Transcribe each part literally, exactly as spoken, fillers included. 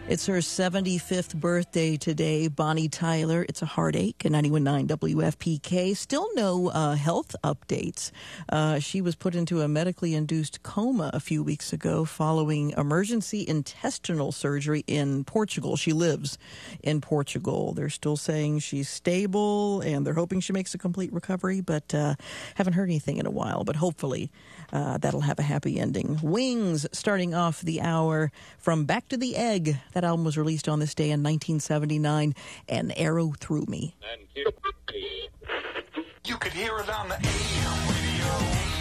It's her seventy-fifth birthday today, Bonnie Tyler. It's a heartache at ninety-one point nine W F P K. Still no uh, health updates. Uh, she was put into a medically induced coma a few weeks ago following emergency intestinal surgery in Portugal. She lives in Portugal. They're still saying she's stable, and they're hoping she makes a complete recovery, but uh, haven't heard anything in a while. But hopefully uh, that'll have a happy ending. Wings starting off the hour from Back to the Egg. That album was released on this day in nineteen seventy-nine, An Arrow Through Me. You could hear it on the A M radio.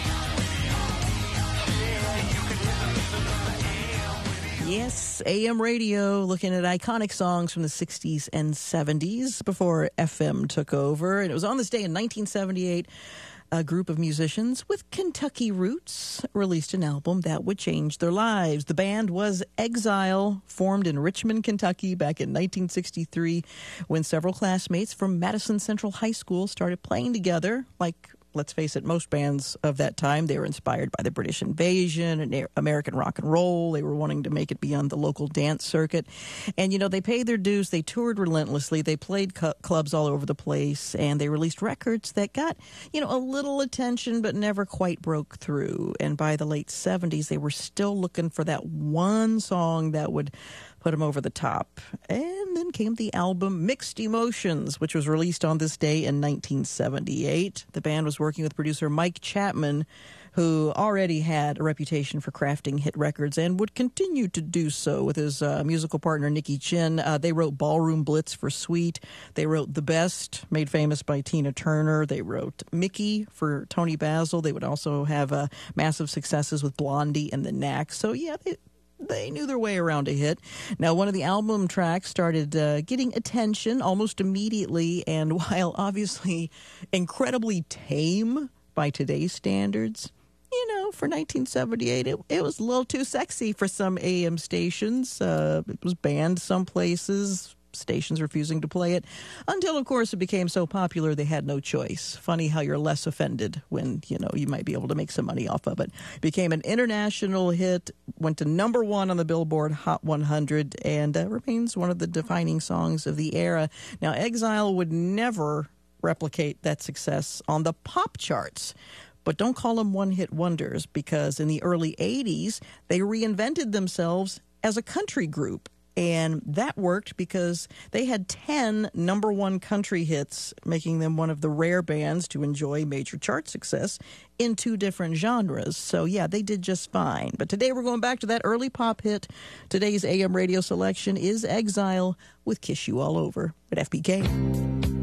Yeah, you could hear it on the A M radio. Yes, A M radio, looking at iconic songs from the sixties and seventies before F M took over. And it was on this day in nineteen seventy-eight. A group of musicians with Kentucky roots released an album that would change their lives. The band was Exile, formed in Richmond, Kentucky back in nineteen sixty-three when several classmates from Madison Central High School started playing together. Like, let's face it, most bands of that time, they were inspired by the British invasion and American rock and roll. They were wanting to make it beyond the local dance circuit. And, you know, they paid their dues. They toured relentlessly. They played cu- clubs all over the place, and they released records that got, you know, a little attention but never quite broke through. And by the late seventies, they were still looking for that one song that would put them over the top. And then came the album Mixed Emotions, which was released on this day in nineteen seventy-eight. The band was working with producer Mike Chapman, who already had a reputation for crafting hit records and would continue to do so with his uh, musical partner Nicky Chin. Uh, they wrote Ballroom Blitz for Sweet. They wrote The Best, made famous by Tina Turner. They wrote Mickey for Tony Basil. They would also have uh, massive successes with Blondie and the Knack. So, yeah, they... They knew their way around a hit. Now, one of the album tracks started uh, getting attention almost immediately, and while obviously incredibly tame by today's standards, you know, for nineteen seventy-eight, it, it was a little too sexy for some A M stations. Uh, it was banned some places, stations refusing to play it, until, of course, it became so popular they had no choice. Funny how you're less offended when, you know, you might be able to make some money off of it. It became an international hit, went to number one on the Billboard Hot one hundred, and uh, remains one of the defining songs of the era. Now, Exile would never replicate that success on the pop charts. But don't call them one-hit wonders, because in the early eighties, they reinvented themselves as a country group. And that worked because they had ten number one country hits, making them one of the rare bands to enjoy major chart success in two different genres. So, yeah, they did just fine. But today we're going back to that early pop hit. Today's A M radio selection is Exile with Kiss You All Over at F P K.